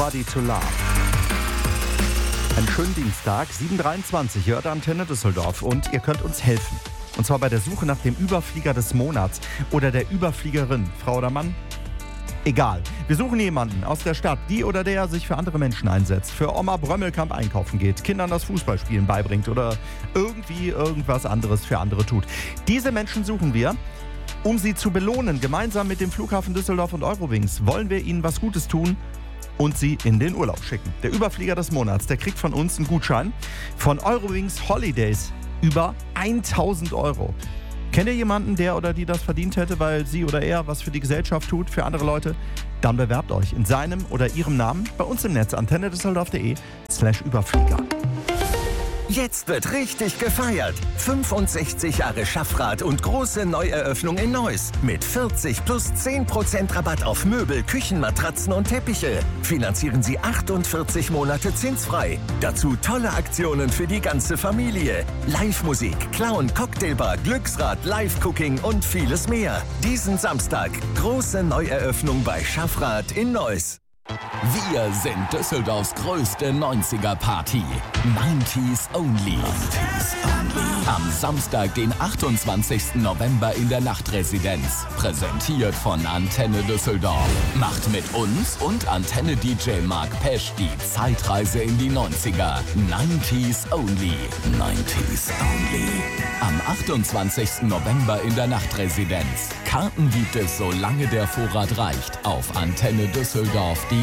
Nobody to Love. Einen schönen Dienstag, 7:23, hört Antenne Düsseldorf und ihr könnt uns helfen. Und zwar bei der Suche nach dem Überflieger des Monats oder der Überfliegerin, Frau oder Mann. Egal. Wir suchen jemanden aus der Stadt, die oder der sich für andere Menschen einsetzt, für Oma Brömmelkamp einkaufen geht, Kindern das Fußballspielen beibringt oder irgendwie irgendwas anderes für andere tut. Diese Menschen suchen wir, um sie zu belohnen. Gemeinsam mit dem Flughafen Düsseldorf und Eurowings wollen wir ihnen was Gutes tun und sie in den Urlaub schicken. Der Überflieger des Monats, der kriegt von uns einen Gutschein von Eurowings Holidays über 1.000 Euro. Kennt ihr jemanden, der oder die das verdient hätte, weil sie oder er was für die Gesellschaft tut, für andere Leute? Dann bewerbt euch in seinem oder ihrem Namen bei uns im Netz antennedüsseldorf.de/Überflieger. Jetzt wird richtig gefeiert. 65 Jahre Schaffrath und große Neueröffnung in Neuss. Mit 40 plus 10% Rabatt auf Möbel, Küchenmatratzen und Teppiche. Finanzieren Sie 48 Monate zinsfrei. Dazu tolle Aktionen für die ganze Familie. Live-Musik, Clown, Cocktailbar, Glücksrad, Live-Cooking und vieles mehr. Diesen Samstag große Neueröffnung bei Schaffrath in Neuss. Wir sind Düsseldorfs größte 90er-Party. 90s Only. Am Samstag, den 28. November in der Nachtresidenz. Präsentiert von Antenne Düsseldorf. Macht mit uns und Antenne-DJ Mark Pesch die Zeitreise in die 90er. 90s Only. 90s Only. Am 28. November in der Nachtresidenz. Karten gibt es, solange der Vorrat reicht, auf antennedüsseldorf.de.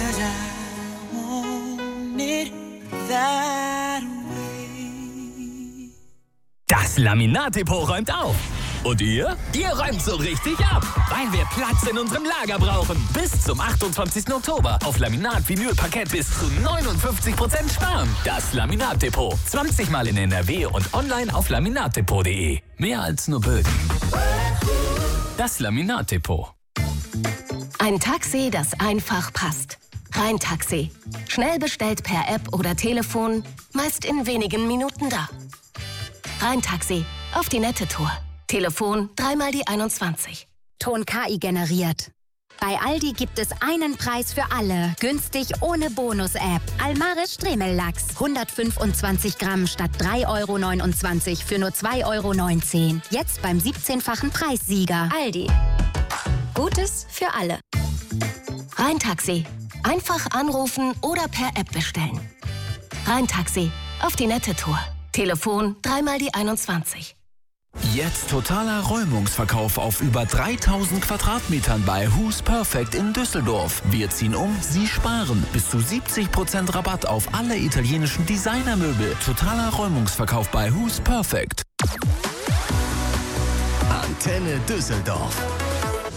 Das Laminat-Depot räumt auf. Und ihr? Ihr räumt so richtig ab, weil wir Platz in unserem Lager brauchen. Bis zum 28. Oktober auf Laminat, Vinyl, Parkett bis zu 59% sparen. Das Laminat-Depot. 20 Mal in NRW und online auf laminatdepot.de. Mehr als nur Böden. Das Laminat-Depot. Ein Taxi, das einfach passt. Rhein-Taxi. Schnell bestellt per App oder Telefon, meist in wenigen Minuten da. Rhein-Taxi. Auf die nette Tour. Telefon 3x21. Ton KI generiert. Bei Aldi gibt es einen Preis für alle. Günstig ohne Bonus-App. Almaris Stremellachs. 125 Gramm statt 3,29 € für nur 2,19 €. Jetzt beim 17-fachen Preissieger. Aldi. Gutes für alle. Rhein-Taxi. Einfach anrufen oder per App bestellen. Rhein-Taxi. Auf die nette Tour. Telefon 3x21. Jetzt totaler Räumungsverkauf auf über 3000 Quadratmetern bei Who's Perfect in Düsseldorf. Wir ziehen um, Sie sparen. Bis zu 70% Rabatt auf alle italienischen Designermöbel. Totaler Räumungsverkauf bei Who's Perfect. Antenne Düsseldorf.